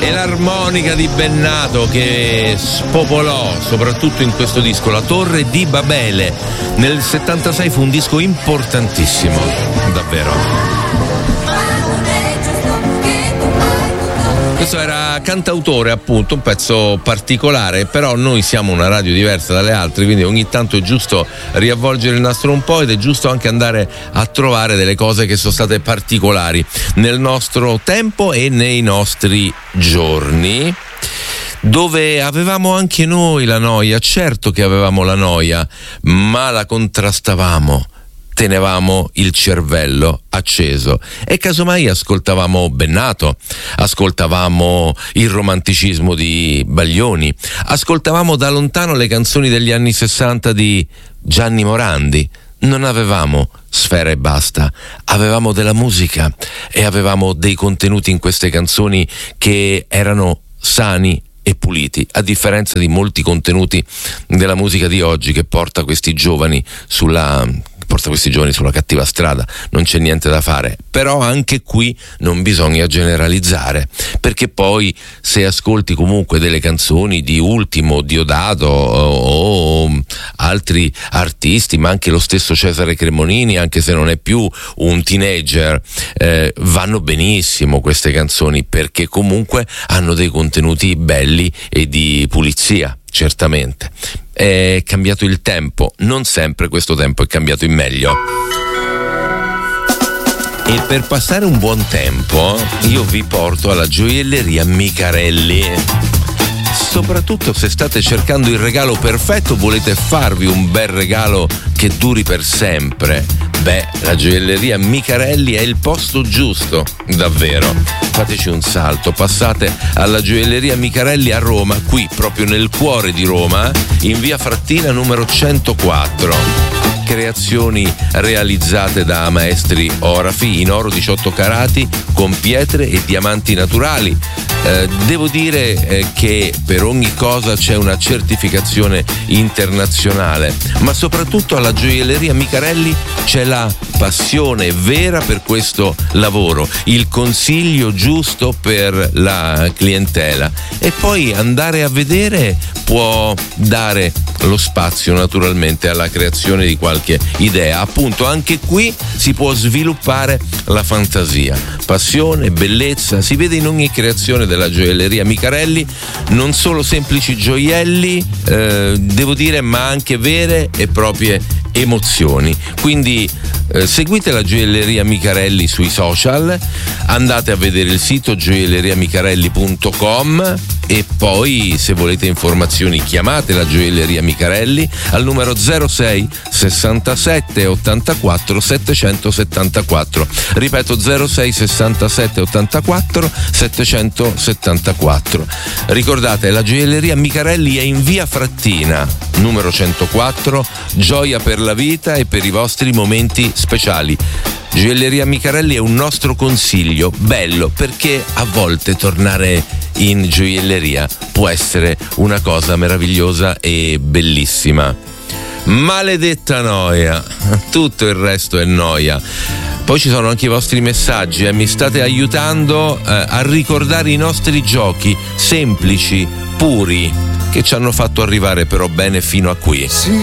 E l'armonica di Bennato che spopolò soprattutto in questo disco, La Torre di Babele. Nel 76 fu un disco importantissimo, davvero. Questo era Cantautore, appunto, un pezzo particolare, però noi siamo una radio diversa dalle altre, quindi ogni tanto è giusto riavvolgere il nastro un po' ed è giusto anche andare a trovare delle cose che sono state particolari nel nostro tempo e nei nostri giorni, dove avevamo anche noi la noia. Certo che avevamo la noia, ma la contrastavamo. Tenevamo il cervello acceso e casomai ascoltavamo Bennato, ascoltavamo il romanticismo di Baglioni, ascoltavamo da lontano le canzoni degli anni 60 di Gianni Morandi. Non avevamo Sfera e basta, avevamo della musica e avevamo dei contenuti in queste canzoni che erano sani e puliti, a differenza di molti contenuti della musica di oggi che porta questi giovani sulla cattiva strada. Non c'è niente da fare, però anche qui non bisogna generalizzare, perché poi se ascolti comunque delle canzoni di Ultimo, Diodato o altri artisti, ma anche lo stesso Cesare Cremonini, anche se non è più un teenager, vanno benissimo queste canzoni, perché comunque hanno dei contenuti belli e di pulizia. Certamente è cambiato il tempo, non sempre questo tempo è cambiato in meglio. E per passare un buon tempo io vi porto alla gioielleria Micarelli. Soprattutto se state cercando il regalo perfetto, volete farvi un bel regalo che duri per sempre, la gioielleria Micarelli è il posto giusto, davvero. Fateci un salto, passate alla gioielleria Micarelli a Roma, qui proprio nel cuore di Roma, in via Frattina numero 104. Creazioni realizzate da maestri orafi in oro 18 carati con pietre e diamanti naturali. Devo dire che per ogni cosa c'è una certificazione internazionale, ma soprattutto alla gioielleria Micarelli c'è la passione vera per questo lavoro, il consiglio giusto per la clientela, e poi andare a vedere può dare lo spazio naturalmente alla creazione di qualche idea. Appunto, anche qui si può sviluppare la fantasia, passione, bellezza, si vede in ogni creazione della gioielleria Micarelli, non solo semplici gioielli, devo dire, ma anche vere e proprie emozioni. Quindi seguite la gioielleria Micarelli sui social, andate a vedere il sito gioielleriamicarelli.com e poi, se volete informazioni, chiamate la gioielleria Micarelli al numero 06 67 84 774. Ripeto, 06 67 84 774. Ricordate, la gioielleria Micarelli è in via Frattina numero 104, gioia per la vita e per i vostri momenti speciali. Gioielleria Micarelli è un nostro consiglio, bello, perché a volte tornare in gioielleria può essere una cosa meravigliosa e bellissima. Maledetta noia, tutto il resto è noia. Poi ci sono anche i vostri messaggi, mi state aiutando a ricordare i nostri giochi semplici, puri, che ci hanno fatto arrivare però bene fino a qui.